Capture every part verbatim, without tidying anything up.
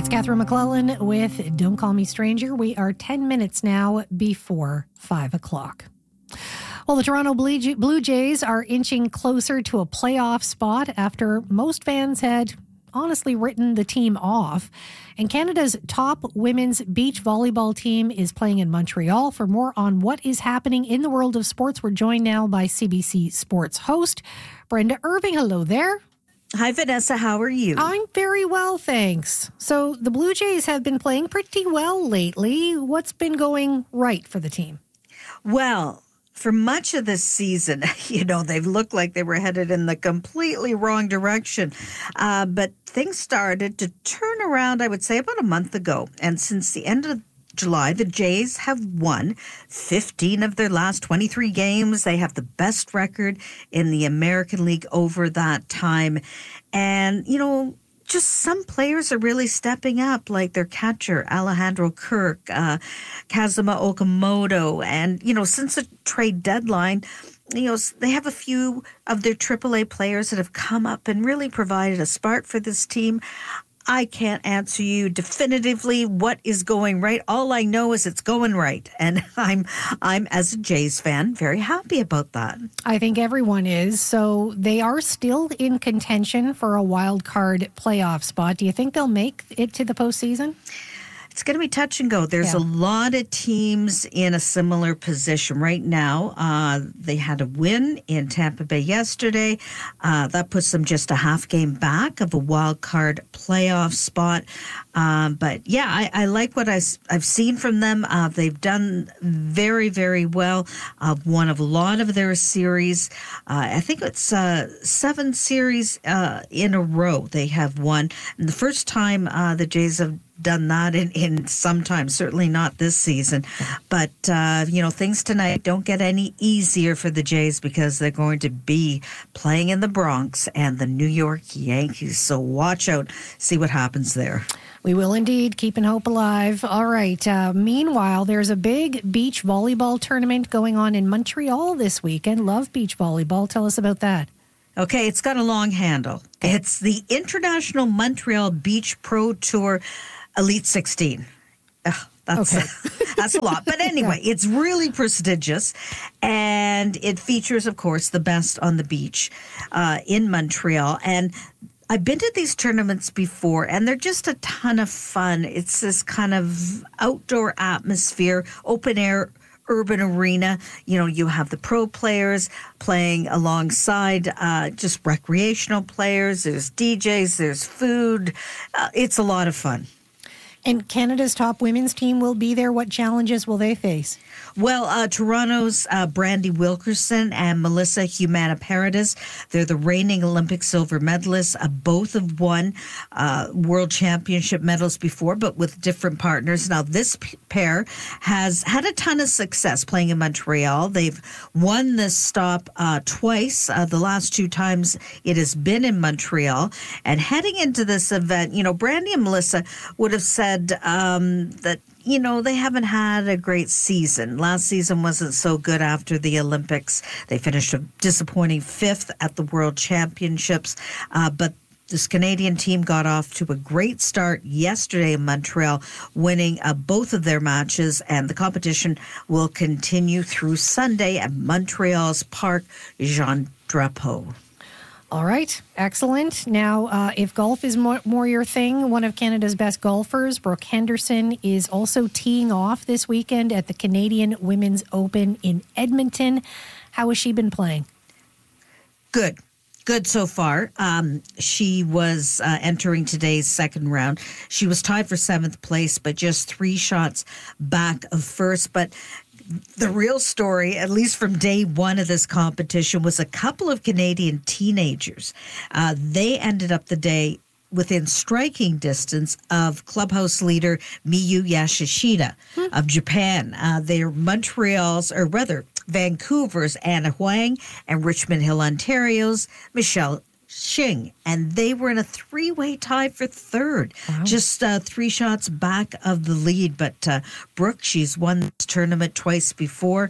It's Catherine McClellan with Don't Call Me Stranger. We are ten minutes now before five o'clock. Well, the Toronto Blue Jays are inching closer to a playoff spot after most fans had honestly written the team off. And Canada's top women's beach volleyball team is playing in Montreal. For more on what is happening in the world of sports, we're joined now by C B C Sports host Brenda Irving. Hello there. Hi, Vanessa. How are you? I'm very well, thanks. So the Blue Jays have been playing pretty well lately. What's been going right for the team? Well, for much of this season, you know, they've looked like they were headed in the completely wrong direction. Uh, but things started to turn around, I would say, about a month ago. And since the end of July, the Jays have won fifteen of their last twenty-three games. They have the best record in the American League over that time. And, you know, just some players are really stepping up, like their catcher, Alejandro Kirk, uh, Kazuma Okamoto. And, you know, since the trade deadline, you know, they have a few of their triple A players that have come up and really provided a spark for this team. I can't answer you definitively what is going right. All I know is it's going right. And I'm, I'm as a Jays fan, very happy about that. I think everyone is. So they are still in contention for a wild card playoff spot. Do you think they'll make it to the postseason? It's going to be touch and go. There's yeah. a lot of teams in a similar position right now. Uh, they had a win in Tampa Bay yesterday. Uh, that puts them just a half game back of a wild card playoff spot. Um, but yeah, I, I like what I, I've seen from them. Uh, they've done very, very well. Uh, won a lot of their series. Uh, I think it's uh, seven series uh, in a row they have won. And the first time uh, the Jays have done that in, in some time, certainly not this season. But, uh, you know, things tonight don't get any easier for the Jays because they're going to be playing in the Bronx and the New York Yankees. So watch out, see what happens there. We will indeed, keeping hope alive. All right. Uh, meanwhile, there's a big beach volleyball tournament going on in Montreal this weekend. Love beach volleyball. Tell us about that. Okay, it's got a long handle. It's the International Montreal Beach Pro Tour Elite sixteen. Ugh, that's, okay. that's a lot. But anyway, yeah. it's really prestigious. And it features, of course, the best on the beach uh, in Montreal. And I've been to these tournaments before, and they're just a ton of fun. It's this kind of outdoor atmosphere, open air, urban arena. You know, you have the pro players playing alongside uh, just recreational players. There's D Js, there's food. Uh, it's a lot of fun. And Canada's top women's team will be there. What challenges will they face? Well, uh, Toronto's uh, Brandy Wilkerson and Melissa Humana Paradis, they're the reigning Olympic silver medalists. Uh, both have won uh, world championship medals before, but with different partners. Now, this p- pair has had a ton of success playing in Montreal. They've won this stop uh, twice. Uh, the last two times it has been in Montreal. And heading into this event, you know, Brandy and Melissa would have said um, that, you know, they haven't had a great season. Last season wasn't so good after the Olympics. They finished a disappointing fifth at the World Championships. Uh, but this Canadian team got off to a great start yesterday in Montreal, winning uh, both of their matches. And the competition will continue through Sunday at Montreal's Parc Jean Drapeau. All right. Excellent. Now, uh, if golf is more, more your thing, one of Canada's best golfers, Brooke Henderson, is also teeing off this weekend at the Canadian Women's Open in Edmonton. How has she been playing? Good. Good so far. Um, she was uh, entering today's second round. She was tied for seventh place, but just three shots back of first. But the real story, at least from day one of this competition, was a couple of Canadian teenagers. Uh, they ended up the day within striking distance of clubhouse leader Miyu Yashishita hmm. of Japan. Uh, they're Montreal's, or rather Vancouver's Anna Huang and Richmond Hill, Ontario's Michelle Shing, and they were in a three-way tie for third, wow. just uh, three shots back of the lead. But uh, Brooke, she's won this tournament twice before,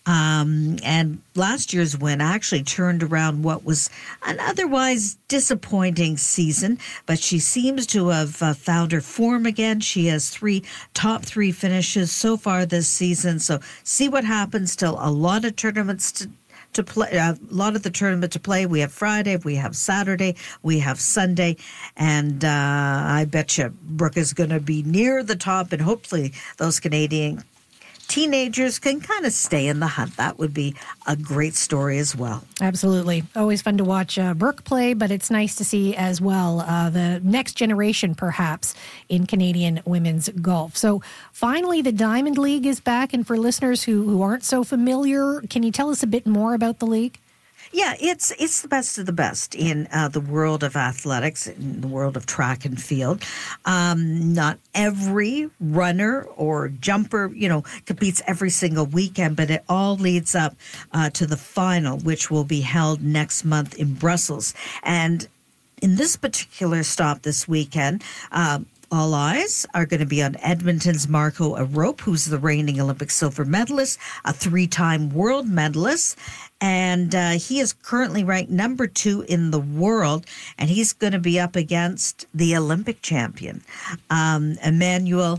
um, and last year's win actually turned around what was an otherwise disappointing season. But she seems to have uh, found her form again. She has three top three finishes so far this season. So see what happens. Still a lot of tournaments to. to play, a lot of the tournament to play. We have Friday, we have Saturday, we have Sunday, and uh, I bet you Brooke is going to be near the top, and hopefully those Canadian teenagers can kind of stay in the hunt. That would be a great story as well. Absolutely. Always fun to watch uh, Brooke play, but it's nice to see as well uh, the next generation, perhaps, in Canadian women's golf. So finally, the Diamond League is back. And for listeners who, who aren't so familiar, can you tell us a bit more about the league? Yeah, it's it's the best of the best in uh, the world of athletics, in the world of track and field. Um, not every runner or jumper, you know, competes every single weekend, but it all leads up uh, to the final, which will be held next month in Brussels. And in this particular stop this weekend, um, all eyes are going to be on Edmonton's Marco Arop, who's the reigning Olympic silver medalist, a three-time world medalist. And uh, he is currently ranked number two in the world, and he's going to be up against the Olympic champion, um, Emmanuel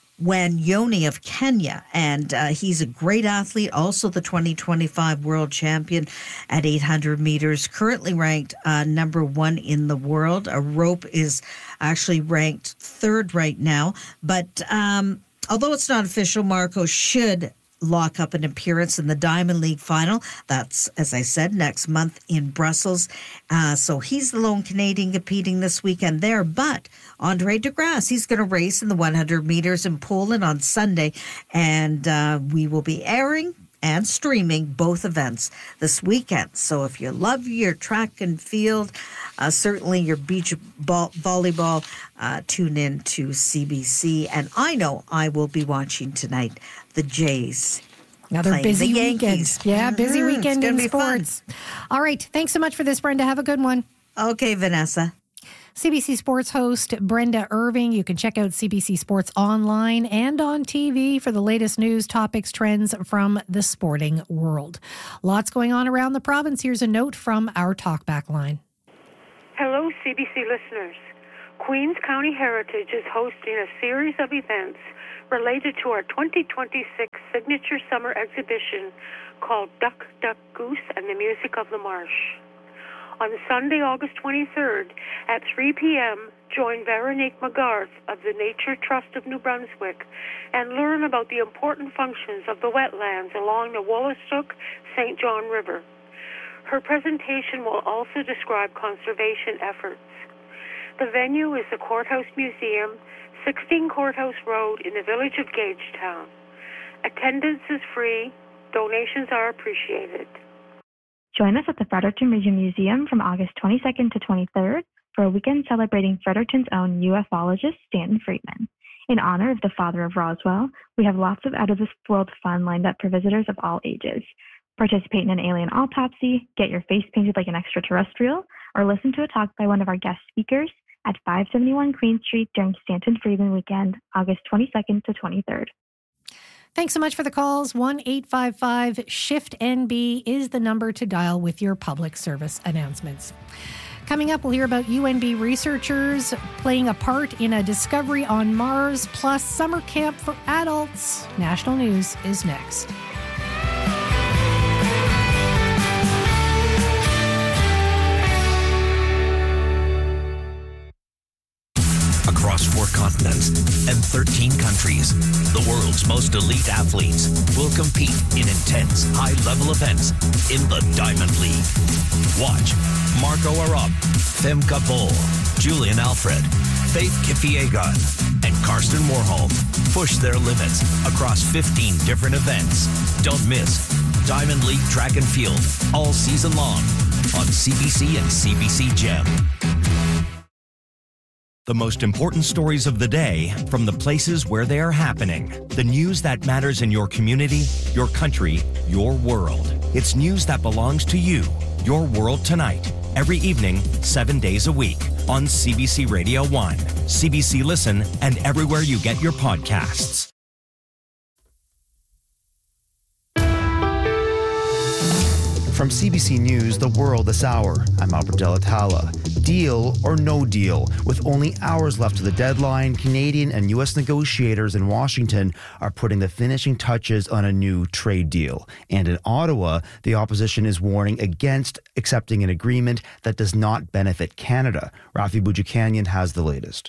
Wanyoni of Kenya. And uh, he's a great athlete, also the twenty twenty-five world champion at eight hundred meters, currently ranked uh, number one in the world. Arop is actually ranked third right now. But um, although it's not official, Marco should lock up an appearance in the Diamond League final. That's, as I said, next month in Brussels. Uh, so he's the lone Canadian competing this weekend there. But Andre De Grasse, he's going to race in the one hundred meters in Poland on Sunday. And uh, we will be airing and streaming both events this weekend. So if you love your track and field, uh, certainly your beach ball, volleyball, uh, tune in to C B C. And I know I will be watching tonight the Jays. Another busy the weekend. Yankees. Yeah, busy Mm-hmm. weekend in fun. sports. All right. Thanks so much for this, Brenda. Have a good one. Okay, Vanessa. C B C Sports host Brenda Irving. You can check out C B C Sports online and on T V for the latest news, topics, trends from the sporting world. Lots going on around the province. Here's a note from our talkback line. Hello, C B C listeners. Queens County Heritage is hosting a series of events related to our twenty twenty-six signature summer exhibition called Duck, Duck, Goose and the Music of the Marsh. On Sunday, August twenty-third at three p.m., join Veronique McGarth of the Nature Trust of New Brunswick and learn about the important functions of the wetlands along the Wolastoq-Saint John River. Her presentation will also describe conservation efforts. The venue is the Courthouse Museum, sixteen Courthouse Road in the village of Gagetown. Attendance is free. Donations are appreciated. Join us at the Fredericton Region Museum from August twenty-second to twenty-third for a weekend celebrating Fredericton's own ufologist, Stanton Friedman. In honor of the father of Roswell, we have lots of out-of-this-world fun lined up for visitors of all ages. Participate in an alien autopsy, get your face painted like an extraterrestrial, or listen to a talk by one of our guest speakers at five seventy-one Queen Street during Stanton Friedman weekend, August twenty-second to twenty-third. Thanks so much for the calls. one eight five five shift N B is the number to dial with your public service announcements. Coming up, we'll hear about U N B researchers playing a part in a discovery on Mars, plus summer camp for adults. National News is next. Across four continents and thirteen countries, the world's most elite athletes will compete in intense, high-level events in the Diamond League. Watch Marco Arop, Femke Bol, Julian Alfred, Faith Kipyegon, and Karsten Warholm push their limits across fifteen different events. Don't miss Diamond League Track and Field all season long on C B C and C B C Gem. The most important stories of the day from the places where they are happening. The news that matters in your community, your country, your world. It's news that belongs to you. Your World Tonight every evening, seven days a week on C B C Radio one, C B C Listen, and everywhere you get your podcasts. From C B C News, The World This Hour, I'm Albert De La Talla. Deal or no deal? With only hours left to the deadline, Canadian and U S negotiators in Washington are putting the finishing touches on a new trade deal. And in Ottawa, the opposition is warning against accepting an agreement that does not benefit Canada. Rafi Boudjikanian has the latest.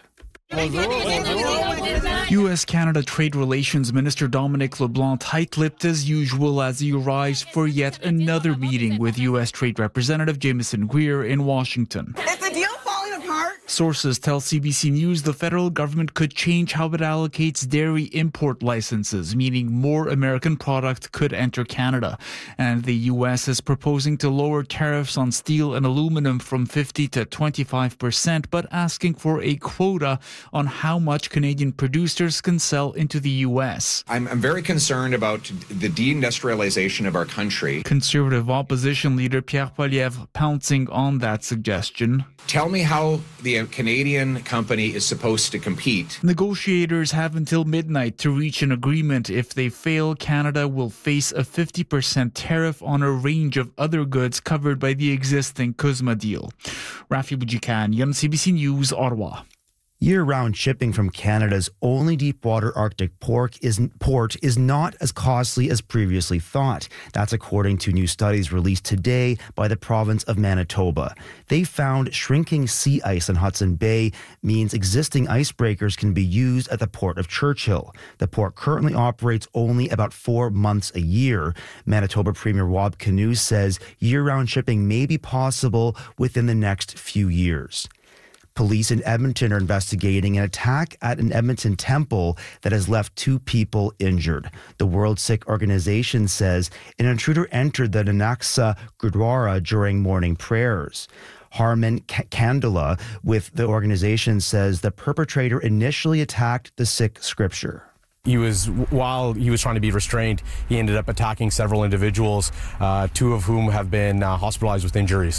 U S-Canada Trade Relations Minister Dominic LeBlanc tight-lipped as usual as he arrives for yet another meeting with U S Trade Representative Jameson Greer in Washington. Is the deal falling apart? Sources tell C B C News the federal government could change how it allocates dairy import licenses, meaning more American product could enter Canada. And the U S is proposing to lower tariffs on steel and aluminum from fifty to twenty-five percent, but asking for a quota on how much Canadian producers can sell into the U S. I'm, I'm very concerned about the deindustrialization of our country. Conservative opposition leader Pierre Poilievre pouncing on that suggestion. Tell me how the Canadian company is supposed to compete. Negotiators have until midnight to reach an agreement. If they fail, Canada will face a fifty percent tariff on a range of other goods covered by the existing CUSMA deal. Rafi Boudjikanian, C B C News, Ottawa. Year-round shipping from Canada's only deepwater Arctic port is, port is not as costly as previously thought. That's according to new studies released today by the province of Manitoba. They found shrinking sea ice in Hudson Bay means existing icebreakers can be used at the port of Churchill. The port currently operates only about four months a year. Manitoba Premier Rob Canoe says year-round shipping may be possible within the next few years. Police in Edmonton are investigating an attack at an Edmonton temple that has left two people injured. The World Sikh Organization says an intruder entered the Nanak Gurdwara during morning prayers. Harman Kandala with the organization says the perpetrator initially attacked the Sikh scripture. He was, while he was trying to be restrained, he ended up attacking several individuals, uh, two of whom have been uh, hospitalized with injuries.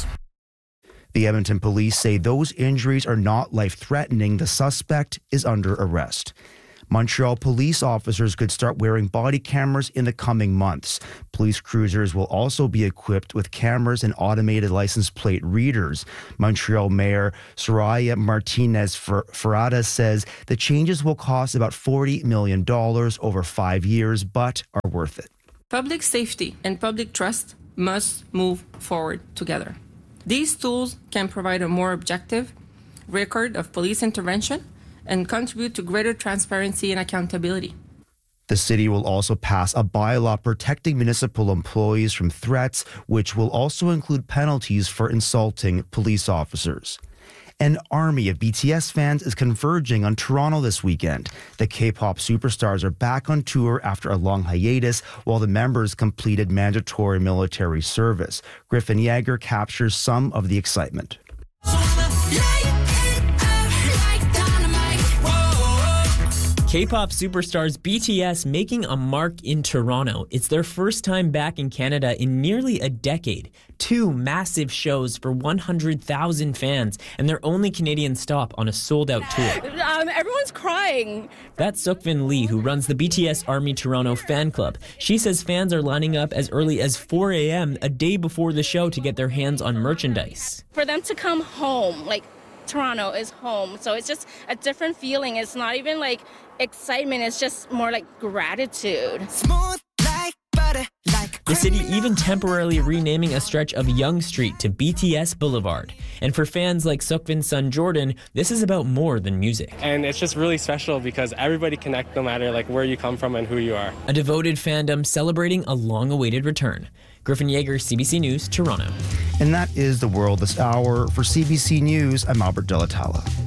The Edmonton police say those injuries are not life-threatening. The suspect is under arrest. Montreal police officers could start wearing body cameras in the coming months. Police cruisers will also be equipped with cameras and automated license plate readers. Montreal Mayor Soraya Martinez-Ferrada says the changes will cost about forty million dollars over five years, but are worth it. Public safety and public trust must move forward together. These tools can provide a more objective record of police intervention and contribute to greater transparency and accountability. The city will also pass a bylaw protecting municipal employees from threats, which will also include penalties for insulting police officers. An army of B T S fans is converging on Toronto this weekend. The K-pop superstars are back on tour after a long hiatus, while the members completed mandatory military service. Griffin Yeager captures some of the excitement. K-pop superstars B T S making a mark in Toronto. It's their first time back in Canada in nearly a decade. Two massive shows for one hundred thousand fans and their only Canadian stop on a sold-out tour. Um, everyone's crying. That's Sukvin Lee, who runs the B T S Army Toronto fan club. She says fans are lining up as early as four a.m. a day before the show to get their hands on merchandise. For them to come home, like Toronto is home, so it's just a different feeling. It's not even like excitement, it's just more like gratitude. Smooth like butter, like the city even temporarily renaming a stretch of Yonge Street to B T S Boulevard. And for fans like Sukvin's son Jordan, this is about more than music. And it's just really special because everybody connects no matter like where you come from and who you are. A devoted fandom celebrating a long-awaited return. Griffin Yeager, C B C News, Toronto. And that is The World This Hour. For C B C News, I'm Albert De La Talla.